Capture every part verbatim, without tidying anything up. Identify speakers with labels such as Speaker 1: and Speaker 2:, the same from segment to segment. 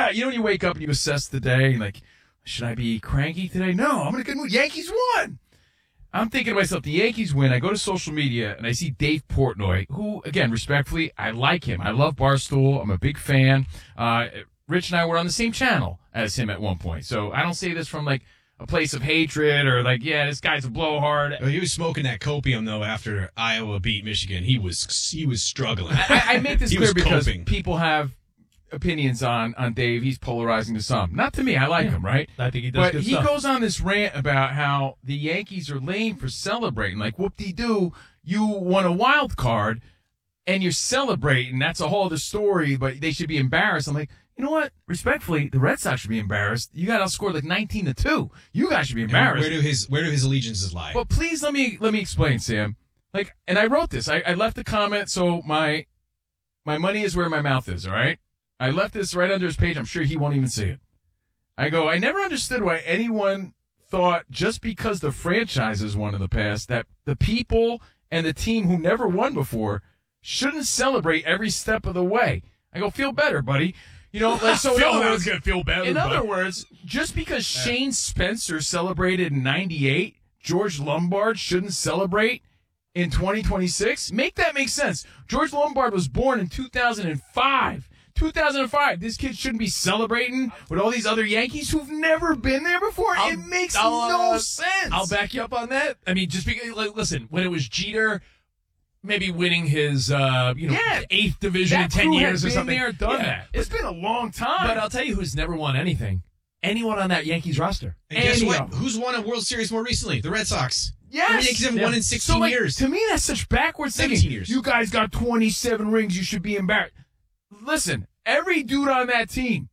Speaker 1: yeah, you know when you wake up and you assess the day and like, should I be cranky today? No, I'm in a good mood. Yankees won. I'm thinking to myself, the Yankees win. I go to social media and I see Dave Portnoy, who, again, respectfully, I like him. I love Barstool. I'm a big fan. Uh, Rich and I were on the same channel as him at one point. So I don't say this from like a place of hatred or like, yeah, this guy's a blowhard.
Speaker 2: Well, he was smoking that copium though after Iowa beat Michigan. He was he was struggling.
Speaker 1: I, I make this
Speaker 2: he
Speaker 1: clear
Speaker 2: was
Speaker 1: because
Speaker 2: coping.
Speaker 1: people have opinions on, on Dave. He's polarizing to some. Not to me. I like
Speaker 3: Yeah.
Speaker 1: him, right?
Speaker 3: I think he does
Speaker 1: But
Speaker 3: good
Speaker 1: he
Speaker 3: stuff.
Speaker 1: goes on this rant about how the Yankees are lame for celebrating. Like, whoop-de-doo, you won a wild card and you're celebrating. That's a whole other story, but they should be embarrassed. I'm like, you know what? Respectfully, the Red Sox should be embarrassed. You got outscored like nineteen to two. You guys should be
Speaker 2: And
Speaker 1: embarrassed.
Speaker 2: where do his where do his allegiances lie?
Speaker 1: But please let me let me explain, Sam. Like, and I wrote this. I, I left a comment, so my my money is where my mouth is. All right. I left this right under his page. I'm sure he won't even see it. I go, I never understood why anyone thought just because the franchises won in the past that the people and the team who never won before shouldn't celebrate every step of the way. I go, feel better, buddy. You know, like so. In
Speaker 3: Phil
Speaker 1: other
Speaker 3: was
Speaker 1: words,
Speaker 3: gonna feel better.
Speaker 1: in
Speaker 3: but-
Speaker 1: other words, just because Shane Spencer celebrated in ninety-eight, George Lombard shouldn't celebrate in twenty twenty-six? Make that make sense. George Lombard was born in two thousand five. two thousand five. This kid shouldn't be celebrating with all these other Yankees who've never been there before.
Speaker 3: I'll-
Speaker 1: it makes
Speaker 3: I'll,
Speaker 1: no
Speaker 3: uh,
Speaker 1: sense.
Speaker 3: I'll back you up on that. I mean, just because, like, listen, when it was Jeter, maybe winning his, uh, you know,
Speaker 1: Yeah.
Speaker 3: eighth division in
Speaker 1: that
Speaker 3: ten
Speaker 1: crew
Speaker 3: years
Speaker 1: has
Speaker 3: or
Speaker 1: been
Speaker 3: something.
Speaker 1: there, done
Speaker 3: Yeah.
Speaker 1: that. It's been a long time.
Speaker 3: But I'll tell you who's never won anything. Anyone on that Yankees roster.
Speaker 2: and guess
Speaker 1: any
Speaker 2: what?
Speaker 1: of them.
Speaker 2: Who's won a World Series more recently? The Red Sox.
Speaker 1: yes.
Speaker 2: The Yankees haven't
Speaker 3: Yeah.
Speaker 2: won in sixteen
Speaker 1: so, like,
Speaker 2: years.
Speaker 1: To me, that's such backwards thinking.
Speaker 2: seventeen years.
Speaker 1: You guys got twenty-seven rings. You should be embarrassed. Listen, every dude on that team,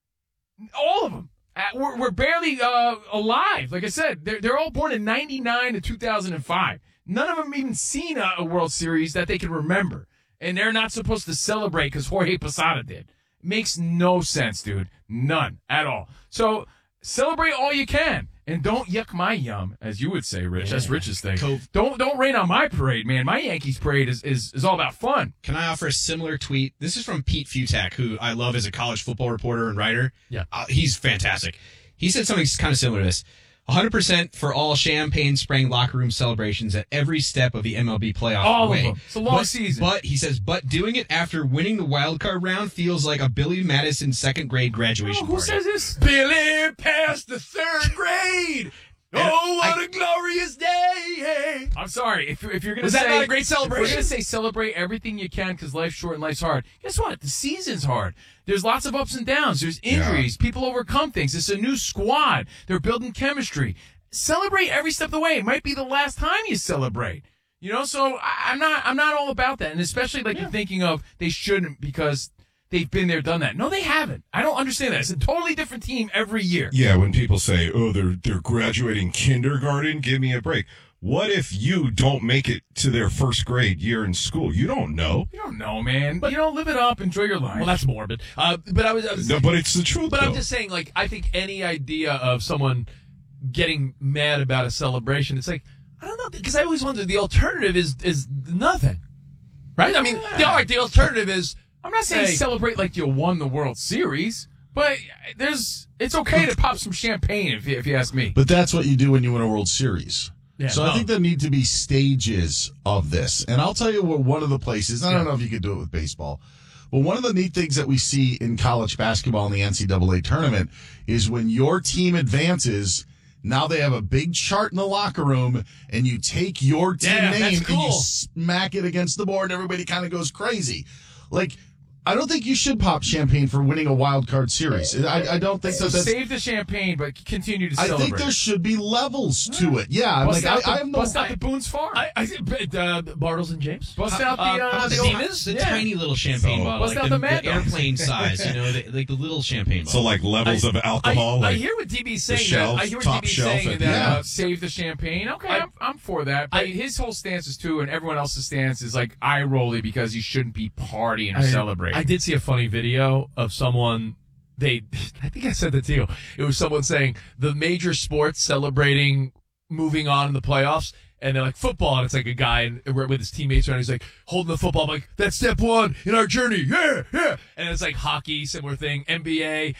Speaker 1: all of them, uh, we're, we're barely uh, alive. Like I said, they're, they're all born in ninety-nine to two thousand five. None of them even seen a, a World Series that they can remember. And they're not supposed to celebrate because Jorge Posada did. Makes no sense, dude. None at all. So celebrate all you can. And don't yuck my yum, as you would say, Rich. That's Rich's thing.
Speaker 2: Co-
Speaker 1: Don't don't rain on my parade, man. My Yankees parade is, is, is all about fun.
Speaker 2: Can I offer a similar tweet? This is from Pete Futak, who I love as a college football reporter and writer.
Speaker 3: Yeah.
Speaker 2: Uh, he's fantastic. He said something kind of similar to this. one hundred percent for all champagne spraying locker room celebrations at every step of the M L B playoff
Speaker 1: All of
Speaker 2: way.
Speaker 1: them. It's a long
Speaker 2: but,
Speaker 1: season.
Speaker 2: But, he says, but doing it after winning the wild card round feels like a Billy Madison second grade graduation
Speaker 1: Oh, who
Speaker 2: party.
Speaker 1: says this?
Speaker 3: Billy passed the third grade. Oh, what
Speaker 2: I-
Speaker 3: a glorious day.
Speaker 1: I'm sorry. If, if you're going to
Speaker 3: Was
Speaker 1: say
Speaker 3: that not a great
Speaker 1: If we're
Speaker 3: celebration?
Speaker 1: going to say celebrate everything you can because life's short and life's hard. Guess what? The season's hard. There's lots of ups and downs. There's injuries. People overcome things. It's a new squad. They're building chemistry. Celebrate every step of the way. It might be the last time you celebrate. You know, so I, I'm not I'm not all about that. And especially like you're thinking of they shouldn't because they've been there, done that. No, they haven't. I don't understand that. It's a totally different team every year.
Speaker 4: Yeah, when people say, "Oh, they're they're graduating kindergarten," give me a break. What if you don't make it to their first grade year in school? You don't know.
Speaker 1: You don't know, man. But you know, live it up, enjoy your life.
Speaker 3: Well, that's morbid. Uh, but I was, I was
Speaker 4: No, but it's the truth.
Speaker 3: But
Speaker 4: though.
Speaker 3: I'm just saying, like, I think any idea of someone getting mad about a celebration, it's like, I don't know, because I always wonder, the alternative is is nothing, right? I mean, the, all right, the alternative is,
Speaker 1: I'm not saying
Speaker 3: Hey.
Speaker 1: celebrate like you won the World Series, but there's it's okay to pop some champagne if you, if you ask me.
Speaker 5: But that's what you do when you win a World Series.
Speaker 3: Yeah,
Speaker 5: so
Speaker 3: no.
Speaker 5: I think there need to be stages of this. And I'll tell you what one of the places, I don't know if you could do it with baseball, but one of the neat things that we see in college basketball in the N C double A tournament is when your team advances, now they have a big chart in the locker room, and you take your team
Speaker 3: Yeah,
Speaker 5: name
Speaker 3: that's
Speaker 5: and you
Speaker 3: cool.
Speaker 5: smack it against the board, and everybody kind of goes crazy. Like, I don't think you should pop champagne for winning a wild card series. I, I don't think
Speaker 1: So
Speaker 5: that that's...
Speaker 1: save the champagne, but continue to
Speaker 5: I
Speaker 1: celebrate.
Speaker 5: think there should be levels to it. Yeah,
Speaker 1: bust
Speaker 5: like
Speaker 1: out the,
Speaker 5: I, I have no...
Speaker 1: bust out the Boone's Farm.
Speaker 3: I, I uh, Bartles and James.
Speaker 1: bust out the
Speaker 2: Uh,
Speaker 1: uh,
Speaker 2: how about
Speaker 1: the
Speaker 2: the,
Speaker 1: old-
Speaker 2: Zimas? The
Speaker 1: yeah.
Speaker 2: tiny little champagne
Speaker 4: So-
Speaker 2: bottle,
Speaker 1: Bust
Speaker 2: like
Speaker 1: out
Speaker 2: the,
Speaker 1: the Mad
Speaker 2: the
Speaker 1: Dogs.
Speaker 2: airplane size, you know, the, like the little champagne
Speaker 4: So
Speaker 2: bottle.
Speaker 4: like levels
Speaker 3: I-
Speaker 4: of alcohol.
Speaker 3: I, I
Speaker 4: like
Speaker 3: hear what D B's saying.
Speaker 4: shelf,
Speaker 3: that, I hear what
Speaker 4: top
Speaker 3: D B's
Speaker 4: shelf
Speaker 3: saying
Speaker 4: at
Speaker 3: that.
Speaker 4: the
Speaker 1: Yeah,
Speaker 3: Uh,
Speaker 1: save the champagne. Okay,
Speaker 3: I-
Speaker 1: I, am I'm for that. But
Speaker 3: I-
Speaker 1: his whole stance is too, and everyone else's stance is like eye rolly because you shouldn't be partying or
Speaker 3: I,
Speaker 1: celebrating.
Speaker 3: I did see a funny video of someone. They, I think I said that to you. It was someone saying the major sports celebrating moving on in the playoffs, and they're like football, and it's like a guy and with his teammates around. He's like holding the football. I'm like, that's step one in our journey. Yeah, yeah. And it's like hockey, similar thing. N B A.